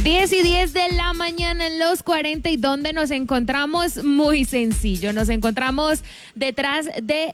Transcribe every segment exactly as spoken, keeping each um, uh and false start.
diez y diez de la mañana en los cuarenta, y donde nos encontramos, muy sencillo, nos encontramos detrás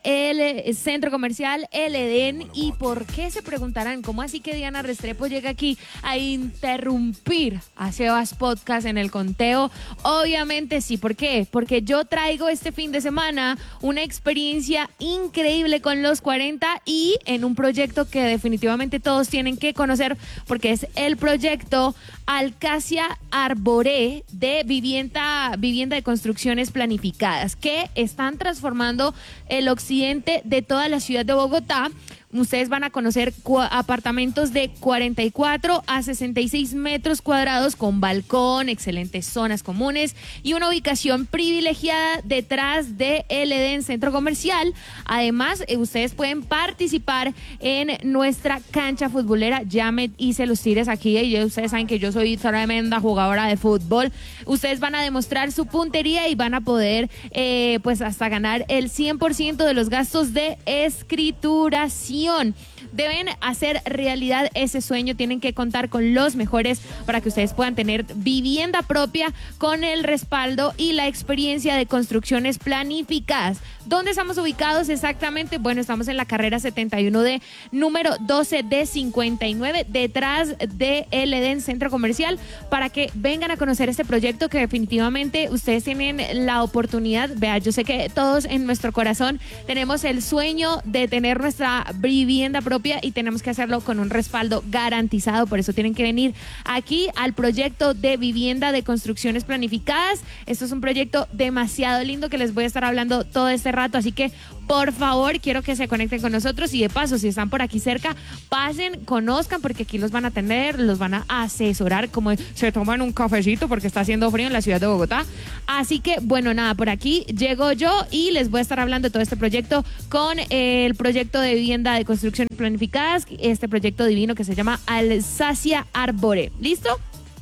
del centro comercial El Edén. ¿Y por qué? Se preguntarán, ¿cómo así que Diana Restrepo llega aquí a interrumpir a Sebas Podcast en el conteo? Obviamente sí. ¿Por qué? Porque yo traigo este fin de semana una experiencia increíble con los cuarenta y en un proyecto que definitivamente todos tienen que conocer, porque es el proyecto Alcacia Arboré de vivienda, vivienda de construcciones planificadas, que están transformando el occidente de toda la ciudad de Bogotá. Ustedes van a conocer apartamentos de cuarenta y cuatro a sesenta y seis metros cuadrados con balcón, excelentes zonas comunes y una ubicación privilegiada detrás de El Edén Centro Comercial. Además, eh, ustedes pueden participar en nuestra cancha futbolera. Ya me hice los tires aquí y ustedes saben que yo soy tremenda jugadora de fútbol. Ustedes van a demostrar su puntería y van a poder eh, pues hasta ganar el cien por ciento de los gastos de escrituración. Deben hacer realidad ese sueño, tienen que contar con los mejores para que ustedes puedan tener vivienda propia con el respaldo y la experiencia de construcciones planificadas. ¿Dónde estamos ubicados exactamente? Bueno, estamos en la carrera setenta y uno D, número doce D cincuenta y nueve, detrás de El Edén Centro Comercial, para que vengan a conocer este proyecto que definitivamente ustedes tienen la oportunidad. Vea, yo sé que todos en nuestro corazón tenemos el sueño de tener nuestra vivienda propia y tenemos que hacerlo con un respaldo garantizado. Por eso tienen que venir aquí al proyecto de vivienda de construcciones planificadas. Esto es un proyecto demasiado lindo que les voy a estar hablando todo este rato, así que por favor quiero que se conecten con nosotros y de paso, si están por aquí cerca, pasen, conozcan, porque aquí los van a atender, los van a asesorar como se toman un cafecito porque está haciendo frío en la ciudad de Bogotá. Así que bueno, nada, por aquí llego yo y les voy a estar hablando de todo este proyecto con el proyecto de vivienda de construcciones planificadas, este proyecto divino que se llama Alcacia Arboré. ¿Listo?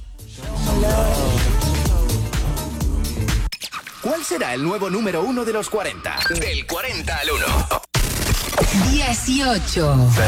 ¿Cuál será el nuevo número uno de los cuarenta? Del cuarenta al uno. dieciocho.